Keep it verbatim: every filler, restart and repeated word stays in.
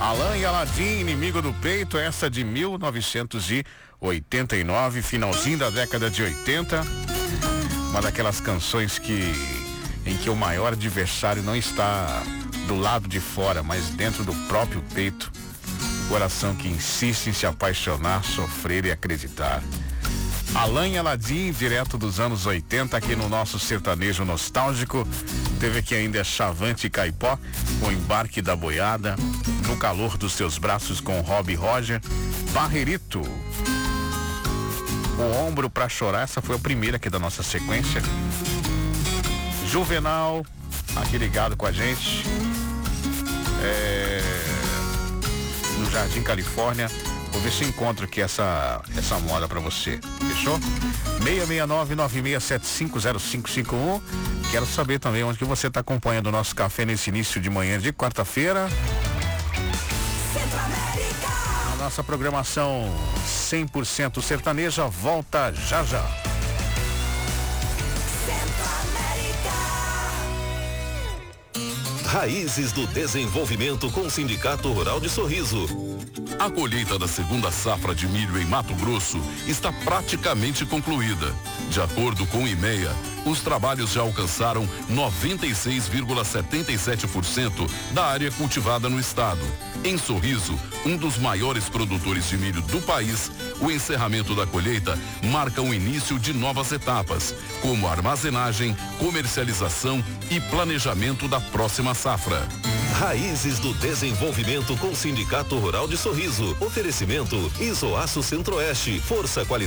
Alain e Aladim, Inimigo do Peito, essa de mil novecentos e oitenta e nove, finalzinho da década de oitenta. Uma daquelas canções que em que o maior adversário não está do lado de fora, mas dentro do próprio peito. O coração que insiste em se apaixonar, sofrer e acreditar. Alain e Aladim, direto dos anos oitenta, aqui no nosso sertanejo nostálgico. Teve aqui ainda Chavante e Caipó, com o Embarque da Boiada, No Calor dos Teus Braços, com Rob Roger, Barrerito, O Ombro Pra Chorar, essa foi a primeira aqui da nossa sequência. Juvenal, aqui ligado com a gente, é, no Jardim Califórnia. Vou ver se encontro aqui essa, essa moda pra você. Fechou? seis seis nove, nove seis sete cinco zero cinco cinco um. Quero saber também onde que você está acompanhando o nosso café nesse início de manhã de quarta-feira. A nossa programação cem por cento sertaneja volta já já. Raízes do Desenvolvimento com o Sindicato Rural de Sorriso. A colheita da segunda safra de milho em Mato Grosso está praticamente concluída. De acordo com o IMEA, os trabalhos já alcançaram noventa e seis vírgula setenta e sete por cento da área cultivada no estado. Em Sorriso, um dos maiores produtores de milho do país, o encerramento da colheita marca o início de novas etapas, como armazenagem, comercialização e planejamento da próxima safra. Raízes do Desenvolvimento com o Sindicato Rural de Sorriso. Oferecimento Isoaço Centro-Oeste. Força, qualidade.